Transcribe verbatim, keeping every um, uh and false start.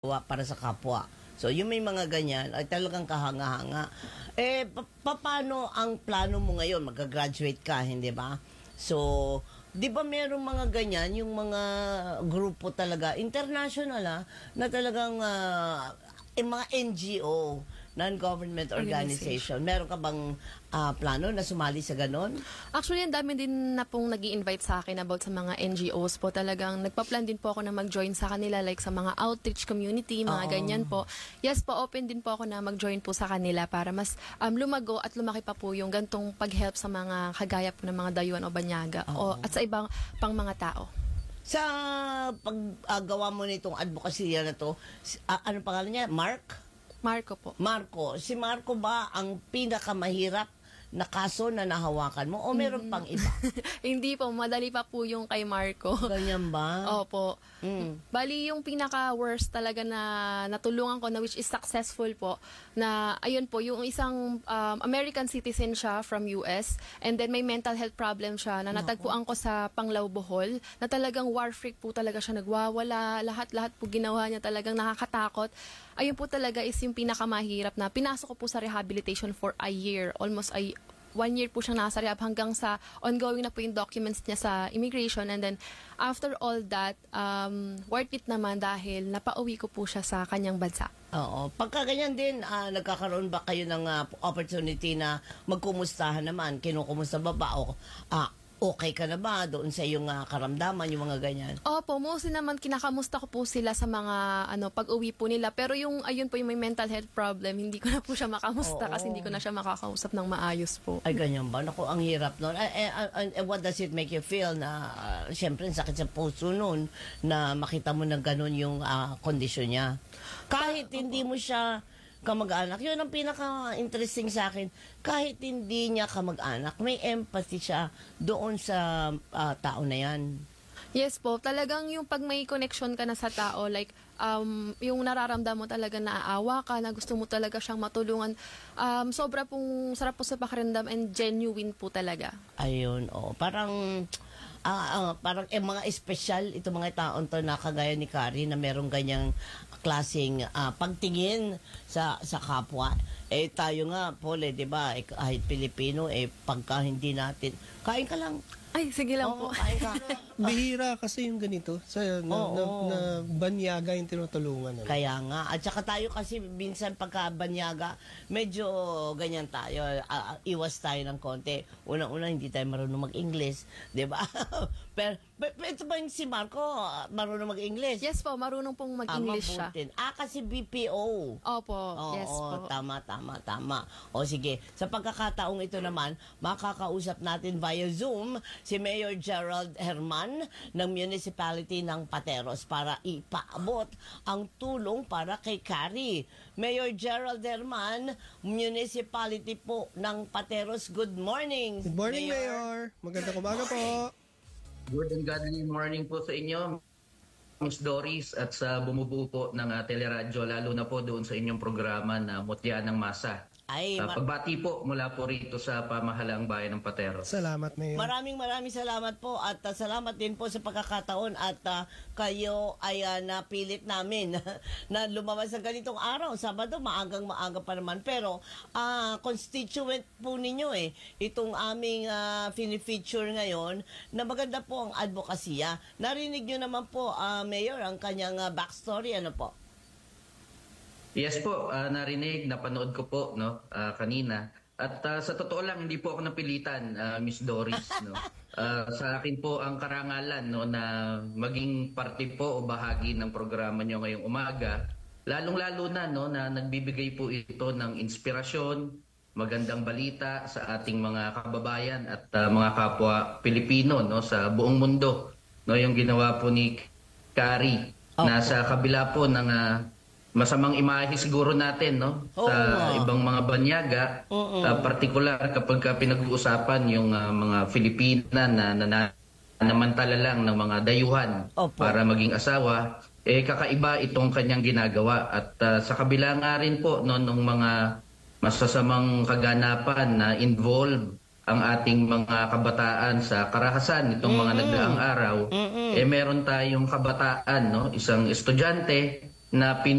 wa para sa kapwa. So, yung may mga ganyan, ay talagang kahanga-hanga. Eh, pa- paano ang plano mo ngayon? Magka-graduate ka, hindi ba? So, di ba merong mga ganyan, yung mga grupo talaga, international ah, na talagang ah, eh, mga N G O, non-government organization. Meron ka bang ah, plano na sumali sa ganon? Actually, ang dami din na pong nag invite sa akin about sa mga N G Os po. Talagang nagpa-plan din po ako na mag-join sa kanila like sa mga outreach community, mga Oo. ganyan po. Yes po, open din po ako na mag-join po sa kanila para mas um, lumago at lumaki pa po yung gantong pag-help sa mga kagaya po ng mga dayuhan o banyaga o, at sa ibang pang mga tao. Sa paggawa mo nitong advokasya na to, si- ah, ano pangalan niya? Mark? Marco po. Marco. Si Marco ba ang pinakamahirap na kaso na nahawakan mo o meron pang iba? Hindi po, madali pa po yung kay Marco. Ganyan ba? Opo. Mm. Bali, yung pinaka-worst talaga na natulungan ko na which is successful po, na ayun po, yung isang um, American citizen siya from U S and then may mental health problem siya na natagpuan ko sa Panglao, Bohol, na talagang war freak po talaga siya, nagwawala, lahat-lahat po ginawa niya, talagang nakakatakot. Ayun po talaga is yung pinakamahirap na pinasok ko po sa rehabilitation for a year, almost a one year po siyang nasa rehab hanggang sa ongoing na po yung documents niya sa immigration, and then after all that, um, worth it naman dahil napauwi ko po siya sa kanyang bansa. Oo. Pagka ganyan din, ah, nagkakaroon ba kayo ng ah, opportunity na magkumustahan naman? Kinukumusta ba ba? O ah, okay ka na ba doon sa iyong ah, karamdaman, yung mga ganyan? Opo, mostly naman kinakamusta ko po sila sa mga ano pag-uwi po nila. Pero yung ayun po yung may mental health problem, hindi ko na po siya makamusta Oo. kasi hindi ko na siya makakausap ng maayos po. Ay, ganyan ba? Naku, ang hirap nun. Eh, eh, eh, eh, what does it make you feel na, ah, syempre, ang sakit sa puso nun na makita mo na ganun yung ah, kondisyon niya? Kahit hindi mo siya kamag-anak, yun ang pinaka-interesting sa akin. Kahit hindi niya kamag-anak, may empathy siya doon sa ah, tao na yan. Yes po, talagang yung pag may connection ka na sa tao, like, um, yung nararamdaman mo talaga na aawa ka, na gusto mo talaga siyang matulungan, um, sobra pong sarap po sa pakiramdam and genuine po talaga. Ayun, oh. Parang, ah, ah, parang eh, mga espesyal ito mga taon to na kagaya ni Kari na merong ganyang klaseng ah, pagtingin sa sa kapwa. Eh tayo nga, Paul, eh, di ba, eh, kahit Pilipino, eh pagka hindi natin, kain ka lang. Ay, sige lang Oo, po. kain ka. Bihira kasi yung ganito sa na, Oo. na, na banyaga yung tinutulungan. Ano? Kaya nga. At saka tayo kasi minsan pagkabanyaga, medyo ganyan tayo. Ah, ah, iwas tayo ng konti. Unang-una, hindi tayo marunong mag-English. Di ba? pero, pero, pero ito ba yung si Marco, ah, marunong mag-English? Yes po, marunong pong mag-English siya. mabutin. Ah, kasi B P O. Opo, Oo, yes po. tama, tama, tama. O sige, sa pagkakataong ito naman, makakausap natin via Zoom si Mayor Gerald Herman ng Municipality ng Pateros para ipaabot ang tulong para kay Kari. Mayor Gerald Herman, Municipality po ng Pateros. Good morning. Good morning, Mayor. Magandang umaga po. Good and godly morning po sa inyo, Miss Doris, at sa bumubuo po ng uh, teleradyo, lalo na po doon sa inyong programa na Mutya ng Masa. Ay, Uh, ma- pagbati po mula po rito sa pamahalaang bayan ng Pateros. Salamat, Mayor. maraming maraming salamat po at uh, salamat din po sa pagkakataon at uh, kayo ay uh, napilit namin na lumabas sa ganitong araw. Sabado, maagang maaga pa naman. Pero uh, constituent po ninyo eh, itong aming uh, fini-feature ngayon na maganda po ang advokasya. Narinig nyo naman po, uh, Mayor, ang kanyang uh, backstory. Ano po? Yes po, uh, narinig, napanood ko po no, uh, kanina. At uh, sa totoo lang, hindi po ako napilitan, uh, Miss Doris. No? Uh, sa akin po ang karangalan no, na maging parte po o bahagi ng programa nyo ngayong umaga. Lalong-lalo na no, na nagbibigay po ito ng inspirasyon, magandang balita sa ating mga kababayan at uh, mga kapwa Pilipino no, sa buong mundo. No, yung ginawa po ni Kari na sa kabila po ng uh, masamang imahe siguro natin no Oo sa nga. ibang mga banyaga, Oo. uh, partikular kapag ka pinag-uusapan yung uh, mga Filipina na nanamantala lang ng mga dayuhan Opo. para maging asawa, eh kakaiba itong kanyang ginagawa at uh, sa kabila nga rin po no nung mga masasamang kaganapan na involved ang ating mga kabataan sa karahasan itong mga nagdaang araw, eh meron tayong kabataan no isang estudyante na